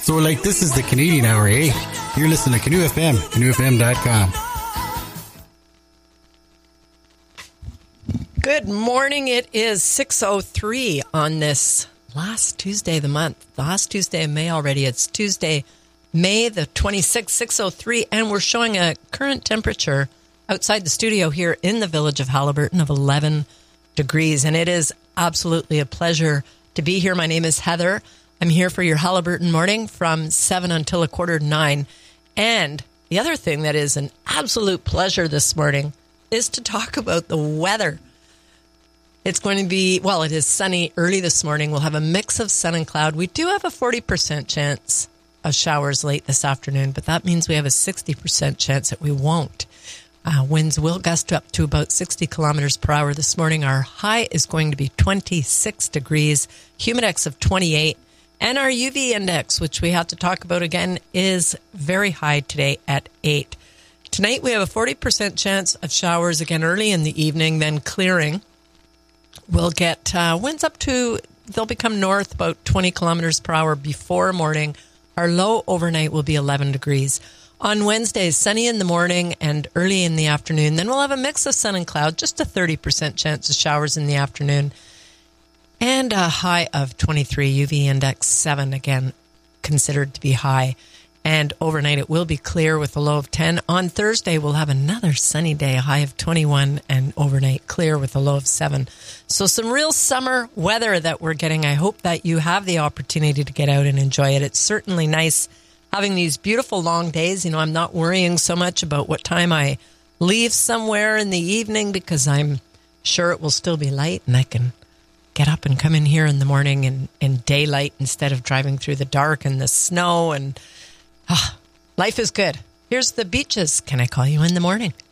So like this is the Canadian Hour, eh? You're listening to Canoe FM, canoefm.com. Good morning. It is 6:03 on this last Tuesday of the month. The last Tuesday of May already. It's Tuesday, May the 26th, 6:03, and we're showing a current temperature outside the studio here in the village of Haliburton of 11 degrees, and it is absolutely a pleasure to be here. My name is Heather. I'm here for your Haliburton morning from 7 until 8:45, and the other thing that is an absolute pleasure this morning is to talk about the weather. It's going to be, well, it is sunny early this morning. We'll have a mix of sun and cloud. We do have a 40% chance of showers late this afternoon, but that means we have a 60% chance that we won't. Winds will gust up to about 60 kilometers per hour this morning. Our high is going to be 26 degrees, humidex of 28, and our UV index, which we have to talk about again, is very high today at 8. Tonight we have a 40% chance of showers again early in the evening, then clearing. We'll get winds up to, they'll become north about 20 kilometers per hour before morning. Our low overnight will be 11 degrees. On Wednesday, sunny in the morning and early in the afternoon. Then we'll have a mix of sun and cloud, just a 30% chance of showers in the afternoon. And a high of 23, UV index 7, again, considered to be high. And overnight it will be clear with a low of 10. On Thursday, we'll have another sunny day, a high of 21, and overnight clear with a low of 7. So some real summer weather that we're getting. I hope that you have the opportunity to get out and enjoy it. It's certainly nice having these beautiful long days. You know, I'm not worrying so much about what time I leave somewhere in the evening because I'm sure it will still be light and I can get up and come in here in the morning in daylight instead of driving through the dark and the snow. And life is good. Here's the Beaches. Can I call you in the morning?